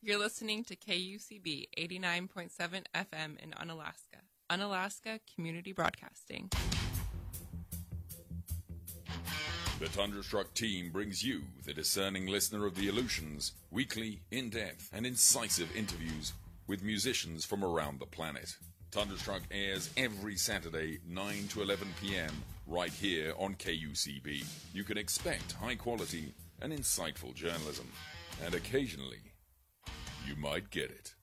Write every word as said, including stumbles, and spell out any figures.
You're listening to K U C B eighty-nine point seven F M in Unalaska. Unalaska Community Broadcasting. The Thunderstruck team brings you, the discerning listener of the Aleutians, weekly, in-depth, and incisive interviews with musicians from around the planet. Thunderstruck airs every Saturday, nine to eleven p.m., right here on K U C B. You can expect high-quality and insightful journalism, and occasionally, you might get it.